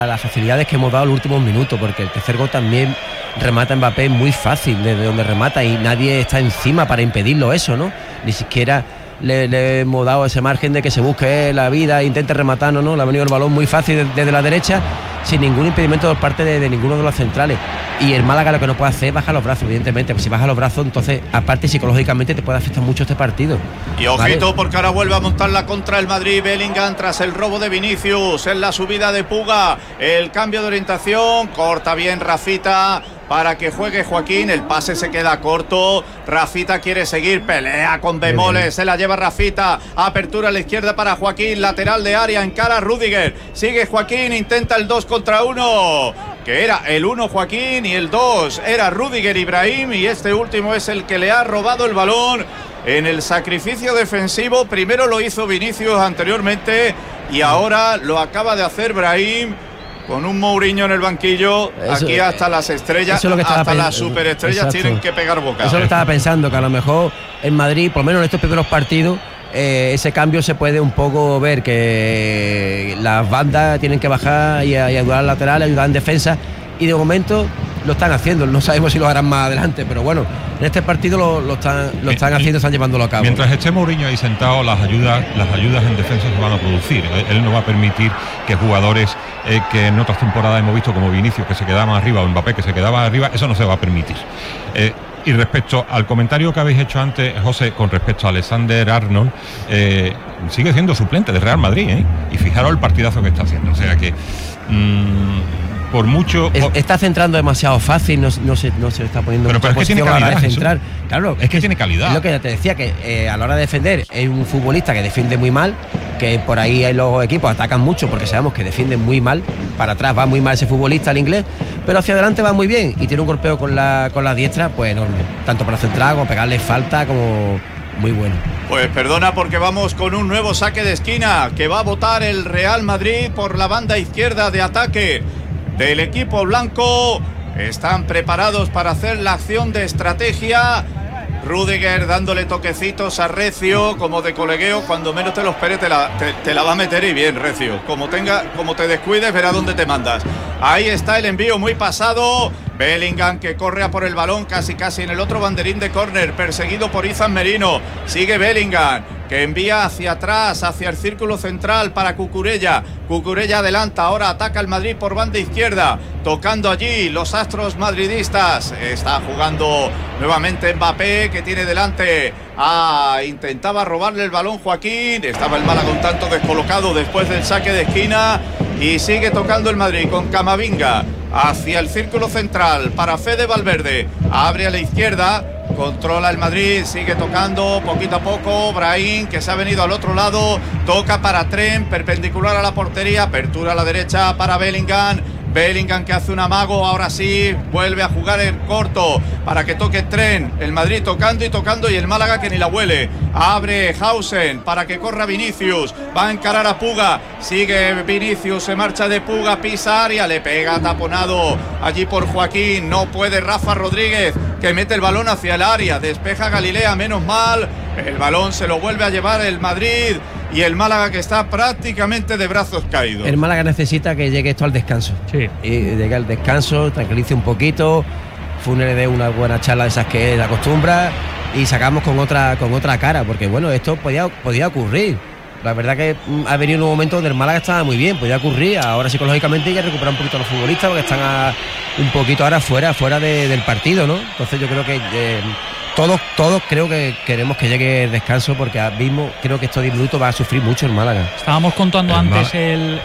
las facilidades que hemos dado en los últimos minutos, porque el tercer gol también remata Mbappé muy fácil desde donde remata y nadie está encima para impedirlo eso, ¿no? Ni siquiera le hemos dado ese margen de que se busque la vida e intente rematar, ¿no? Le ha venido el balón muy fácil desde la derecha, sin ningún impedimento por parte de ninguno de los centrales. Y el Málaga lo que no puede hacer es bajar los brazos, evidentemente. Pues si baja los brazos, entonces, aparte psicológicamente te puede afectar mucho este partido. Y ojito, ¿vale? Porque ahora vuelve a montarla contra el Madrid. Bellingham tras el robo de Vinicius en la subida de Puga. El cambio de orientación, corta bien Rafita para que juegue Joaquín, el pase se queda corto, Rafita quiere seguir, pelea con bemoles, se la lleva Rafita, apertura a la izquierda para Joaquín, lateral de área, encara a Rüdiger, sigue Joaquín, intenta el 2 contra 1, que era el 1 Joaquín y el 2 era Rüdiger Ibrahim, y este último es el que le ha robado el balón en el sacrificio defensivo. Primero lo hizo Vinicius anteriormente y ahora lo acaba de hacer Brahim. Con un Mourinho en el banquillo, eso, aquí hasta las estrellas, hasta las superestrellas tienen que pegar boca. Eso lo estaba pensando, que a lo mejor en Madrid, por lo menos en estos primeros partidos, ese cambio se puede un poco ver, que las bandas tienen que bajar y ayudar al lateral, ayudar en defensa, y de momento lo están haciendo, no sabemos si lo harán más adelante, pero bueno, en este partido lo están haciendo, están llevándolo a cabo. Mientras esté Mourinho ahí sentado, las ayudas en defensa se van a producir. Él no va a permitir que jugadores que en otras temporadas hemos visto como Vinicius, que se quedaba arriba, o Mbappé, que se quedaba arriba, eso no se va a permitir. Y respecto al comentario que habéis hecho antes, José, con respecto a Alexander Arnold, sigue siendo suplente de Real Madrid, y fijaros el partidazo que está haciendo. O sea que por mucho... Está centrando demasiado fácil, no se está poniendo pero mucha posición a la hora de centrar. Claro, es que tiene calidad. Es lo que te decía, que a la hora de defender es un futbolista que defiende muy mal, que por ahí los equipos atacan mucho porque sabemos que defienden muy mal, para atrás va muy mal ese futbolista, el inglés, pero hacia adelante va muy bien y tiene un golpeo con la diestra pues enorme, tanto para centrar como pegarle falta, como muy bueno. Pues perdona, porque vamos con un nuevo saque de esquina que va a botar el Real Madrid por la banda izquierda de ataque del equipo blanco. Están preparados para hacer la acción de estrategia. Rüdiger dándole toquecitos a Recio como de colegueo, cuando menos te lo esperes te la va a meter, y bien Recio, como te descuides verá dónde te mandas. Ahí está el envío muy pasado, Bellingham que corre a por el balón casi en el otro banderín de córner, perseguido por Izan Merino, sigue Bellingham que envía hacia atrás, hacia el círculo central para Cucurella adelanta, ahora ataca el Madrid por banda izquierda, tocando allí los astros madridistas, está jugando nuevamente Mbappé, que tiene delante intentaba robarle el balón Joaquín, estaba el Málaga un tanto descolocado después del saque de esquina, y sigue tocando el Madrid con Camavinga hacia el círculo central para Fede Valverde, abre a la izquierda, controla el Madrid, sigue tocando poquito a poco Brahim, que se ha venido al otro lado, toca para Trent, perpendicular a la portería, apertura a la derecha para Bellingham que hace un amago, ahora sí vuelve a jugar en corto para que toque Trent, el Madrid tocando y el Málaga que ni la huele, abre Hausen para que corra Vinicius, va a encarar a Puga, sigue Vinicius, se marcha de Puga, pisa área, le pega taponado allí por Joaquín, no puede Rafa Rodríguez, que mete el balón hacia el área, despeja Galilea, menos mal, el balón se lo vuelve a llevar el Madrid, y el Málaga que está prácticamente de brazos caídos. El Málaga necesita que llegue esto al descanso. Sí. Y llegue al descanso, tranquilice un poquito, Funes le dé una buena charla de esas que él acostumbra y sacamos con otra cara, porque bueno, esto podía ocurrir. La verdad que ha venido en un momento donde el Málaga estaba muy bien, podía ocurrir. Ahora psicológicamente hay que recuperar un poquito a los futbolistas porque están un poquito ahora fuera del partido, ¿no? Entonces yo creo que todos creo que queremos que llegue el descanso, porque ahora mismo creo que estos 10 minutos va a sufrir mucho el Málaga. Estábamos contando antes que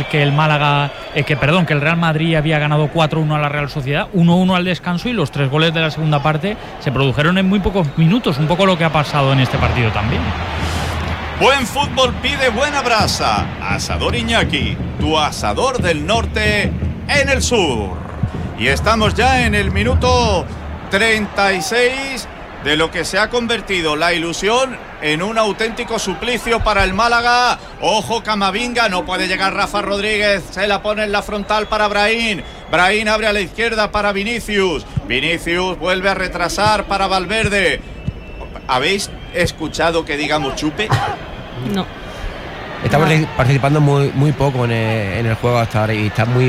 el Real Madrid había ganado 4-1 a la Real Sociedad, 1-1 al descanso, y los 3 goles de la segunda parte se produjeron en muy pocos minutos, un poco lo que ha pasado en este partido también. Buen fútbol pide buena brasa. Asador Iñaki, tu asador del norte en el sur. Y estamos ya en el minuto 36 de lo que se ha convertido la ilusión en un auténtico suplicio para el Málaga. Ojo, Camavinga, no puede llegar Rafa Rodríguez, se la pone en la frontal para Brahim abre a la izquierda para Vinicius vuelve a retrasar para Valverde. ¿Habéis escuchado que digamos chupe? No. Está participando muy poco en el juego hasta ahora y está muy